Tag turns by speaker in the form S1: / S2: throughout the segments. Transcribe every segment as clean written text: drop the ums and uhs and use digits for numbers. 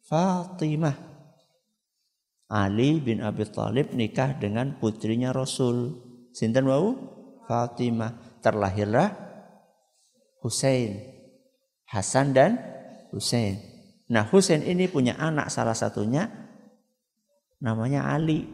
S1: Fatimah. Ali bin Abi Thalib nikah dengan putrinya Rasul. Sinten wau? Fatimah. Terlahirlah Husain. Hasan dan Husain. Nah, Husain ini punya anak, salah satunya namanya Ali.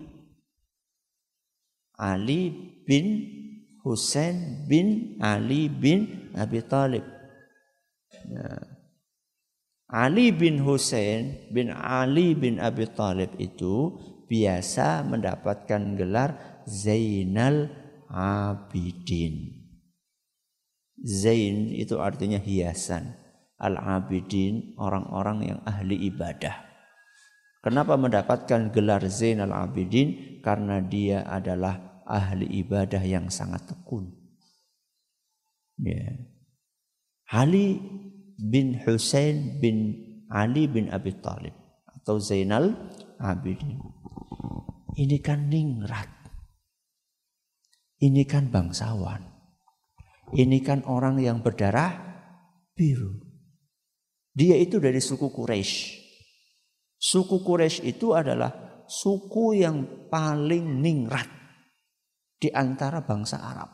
S1: Ali bin Husain bin Ali bin Abi Thalib. Nah, Ali bin Husain bin Ali bin Abi Thalib itu biasa mendapatkan gelar Zainal Abidin. Zain itu artinya hiasan. Al-Abidin orang-orang yang ahli ibadah. Kenapa mendapatkan gelar Zainal Abidin? Karena dia adalah ahli ibadah yang sangat tekun. Ya. Ali bin Husain bin Ali bin Abi Thalib atau Zainal Abidin. Ini kan ningrat. Ini kan bangsawan. Ini kan orang yang berdarah biru. Dia itu dari suku Quraisy. Suku Quraisy itu adalah suku yang paling ningrat di antara bangsa Arab.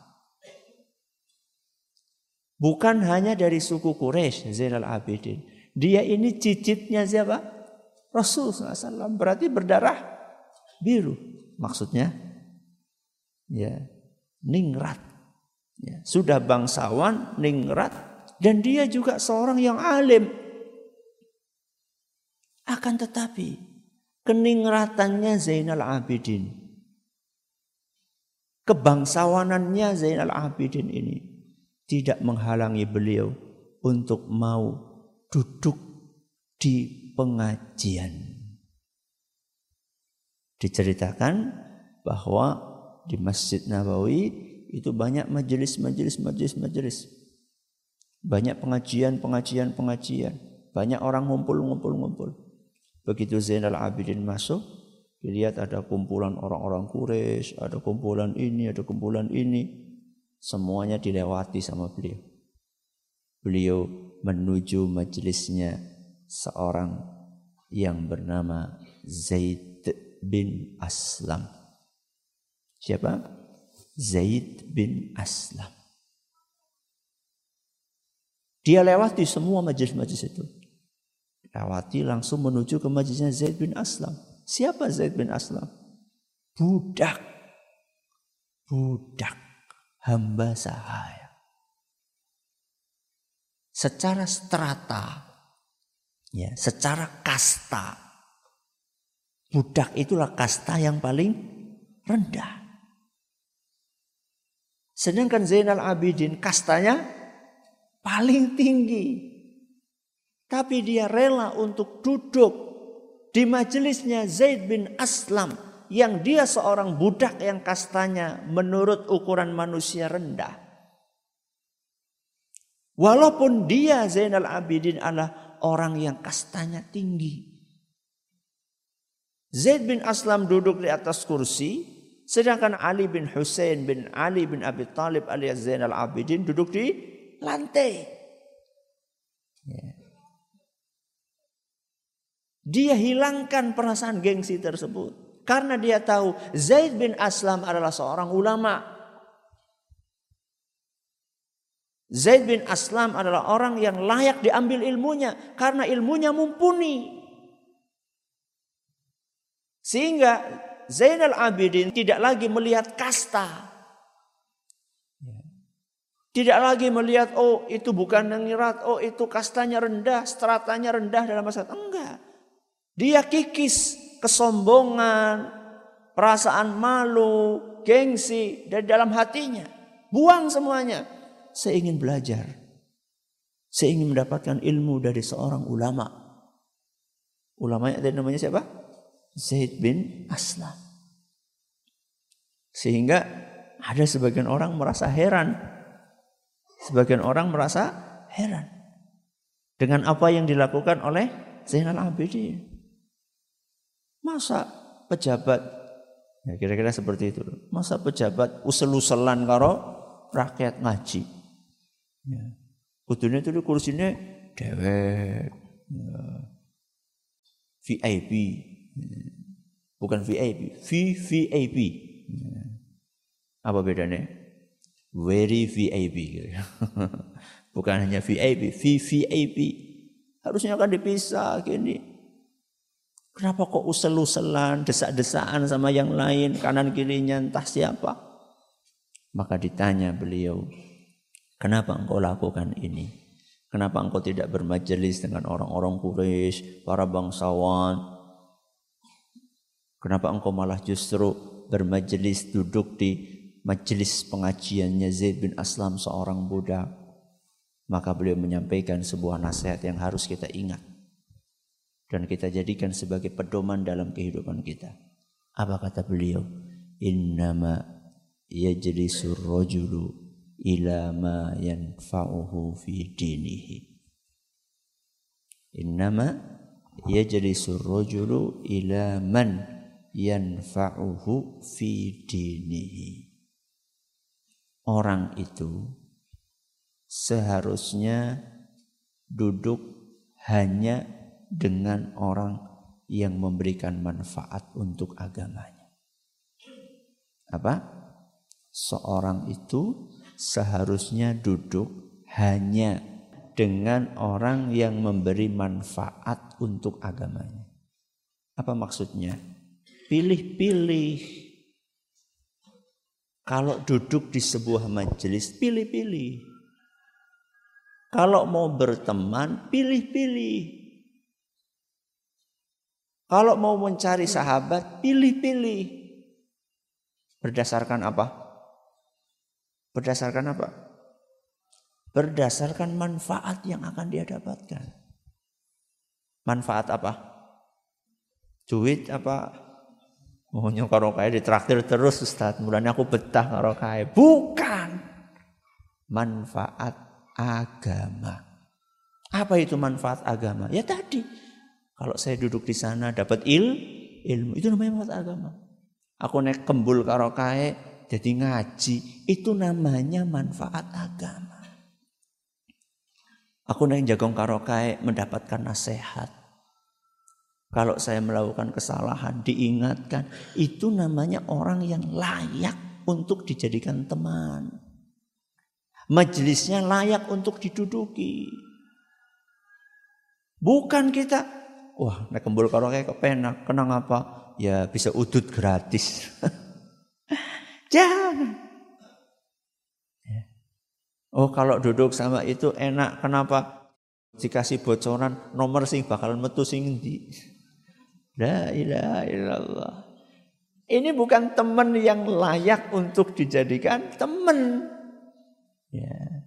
S1: Bukan hanya dari suku Quraisy, Zainal Abidin. Dia ini cicitnya siapa? Rasulullah SAW. Berarti berdarah biru. Maksudnya, ya, ningrat. Ya, sudah bangsawan, ningrat. Dan dia juga seorang yang alim. Akan tetapi, keningratannya Zainal Abidin, kebangsawanannya Zainal Abidin ini tidak menghalangi beliau untuk mau duduk di pengajian. Diceritakan bahwa di Masjid Nabawi itu banyak majelis. Banyak pengajian. Banyak orang ngumpul. Begitu Zainal Abidin masuk, dilihat ada kumpulan orang-orang Quraisy, ada kumpulan ini. Semuanya dilewati sama beliau. Beliau menuju majelisnya seorang yang bernama Zaid bin Aslam. Siapa? Zaid bin Aslam. Dia lewati semua majelis itu. Lewati langsung menuju ke majelisnya Zaid bin Aslam. Siapa Zaid bin Aslam? Budak. Hamba sahaya. Secara strata, ya, secara kasta, budak itulah kasta yang paling rendah. Sedangkan Zainal Abidin kastanya paling tinggi. Tapi dia rela untuk duduk di majelisnya Zaid bin Aslam, yang dia seorang budak yang kastanya menurut ukuran manusia rendah. Walaupun dia Zainal Abidin adalah orang yang kastanya tinggi. Zaid bin Aslam duduk di atas kursi, sedangkan Ali bin Husain bin Ali bin Abi Thalib alias Zainal Abidin duduk di lantai. Dia hilangkan perasaan gengsi tersebut. Karena dia tahu Zaid bin Aslam adalah seorang ulama. Zaid bin Aslam adalah orang yang layak diambil ilmunya. Karena ilmunya mumpuni. Sehingga Zainal Abidin tidak lagi melihat kasta. Tidak lagi melihat, oh itu bukan ningrat, oh itu kastanya rendah, stratanya rendah dalam masyarakat. Enggak. Dia kikis kesombongan, perasaan malu, gengsi dari dalam hatinya. Buang semuanya. Saya ingin belajar. Saya ingin mendapatkan ilmu dari seorang ulama. Ulamanya ada namanya siapa? Zaid bin Aslam. Sehingga ada sebagian orang merasa heran. Sebagian orang merasa heran dengan apa yang dilakukan oleh Zainal Abidin. Masa pejabat, ya kira-kira seperti itu. Masa pejabat usel-uselan karo rakyat ngaji. Ya. Kudune itu kursinya dewek. Ya. VIP. Bukan VIP, VVIP. Apa bedanya? Very VIP. Bukan hanya VIP, VVIP. Harusnya kan dipisah gini. Kenapa kok usel-uselan, desak-desaan sama yang lain, kanan kirinya entah siapa? Maka ditanya beliau, kenapa engkau lakukan ini? Kenapa engkau tidak bermajelis dengan orang-orang Quraisy, para bangsawan? Kenapa engkau malah justru bermajelis duduk di majelis pengajiannya Zaid bin Aslam, seorang budak? Maka beliau menyampaikan sebuah nasihat yang harus kita ingat dan kita jadikan sebagai pedoman dalam kehidupan kita. Apa kata beliau? Innama yajlisur rajulu ila ma yanfa'uhu fi dinihi. Innama yajlisur rajulu ila man yanfa'uhu fi dinihi. Orang itu seharusnya duduk hanya dengan orang yang memberikan manfaat untuk agamanya. Apa? Seorang itu seharusnya duduk hanya dengan orang yang memberi manfaat untuk agamanya. Apa maksudnya? Pilih-pilih. Kalau duduk di sebuah majelis, pilih-pilih. Kalau mau berteman, pilih-pilih. Kalau mau mencari sahabat, pilih-pilih. Berdasarkan apa? Berdasarkan apa? Berdasarkan manfaat yang akan dia dapatkan. Manfaat apa? Duit apa? Maunya karo kae ditraktir terus Ustaz, mulanya aku betah karo kae. Bukan. Manfaat agama. Apa itu manfaat agama? Ya tadi, kalau saya duduk di sana dapat ilmu, itu namanya manfaat agama. Aku naik kembul karo kae jadi ngaji, itu namanya manfaat agama. Aku naik jagong karo kae mendapatkan nasihat. Kalau saya melakukan kesalahan, diingatkan. Itu namanya orang yang layak untuk dijadikan teman. Majelisnya layak untuk diduduki. Bukan kita, wah, nek kembul karo kayak kepenak, kenang apa? Ya bisa udut gratis. Jangan. Oh, kalau duduk sama itu enak, kenapa? Dikasih bocoran nomor sing bakalan metu sing endi. La ilaha illallah. Ini bukan teman yang layak untuk dijadikan teman. Ya.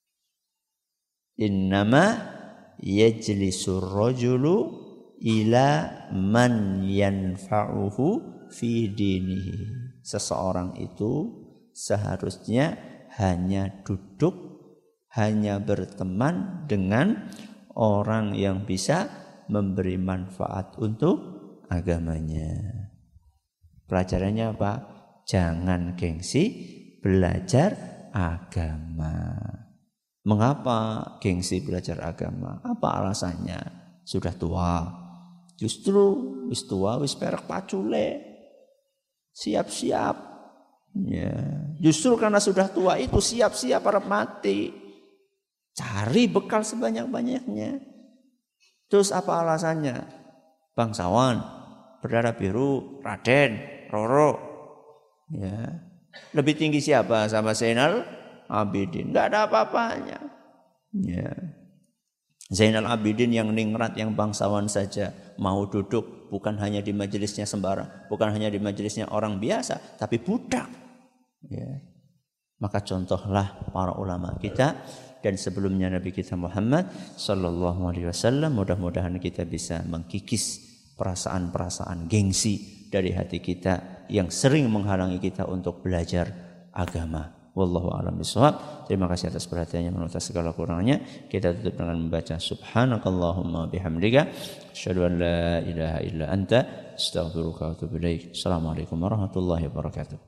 S1: Innama yajlisur rajulu ila man yanfa'uhu fi dinihi. Seseorang itu seharusnya hanya duduk, hanya berteman dengan orang yang bisa memberi manfaat untuk agamanya. Pelajarannya apa? Jangan gengsi belajar agama. Mengapa gengsi belajar agama? Apa alasannya? Sudah tua. Justru wis tua wis perek pacule. Siap-siap. Ya, justru karena sudah tua itu siap-siap arep mati. Cari bekal sebanyak-banyaknya. Terus apa alasannya? Bangsawan, berdarah biru, Raden, Roro. Ya. Lebih tinggi siapa sama Zainal Abidin? Enggak ada apa-apanya. Ya. Zainal Abidin yang ningrat, yang bangsawan saja mau duduk bukan hanya di majelisnya sembarang, bukan hanya di majelisnya orang biasa, tapi budak. Ya. Maka contohlah para ulama kita dan sebelumnya Nabi kita Muhammad sallallahu alaihi wasallam. Mudah-mudahan kita bisa mengkikis perasaan-perasaan gengsi dari hati kita yang sering menghalangi kita untuk belajar agama. Wallahu a'lam bishawab. Terima kasih atas perhatiannya, menurut segala kurangnya. Kita tutup dengan membaca subhanakallahumma bihamdika asyhadu an la ilaha illa anta astaghfiruka wa atubu ilaik. Assalamualaikum warahmatullahi wabarakatuh.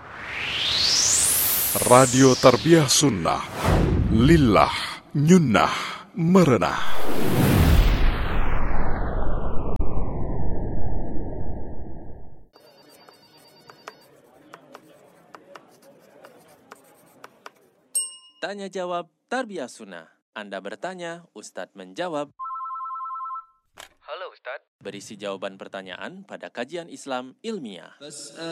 S2: Radio Tarbiyah Sunnah Lillah Nyunnah Merenah.
S3: Tanya jawab Tarbiyah Sunnah. Anda bertanya, Ustadz menjawab.
S4: Halo Ustadz.
S3: Berisi jawaban pertanyaan pada kajian Islam ilmiah.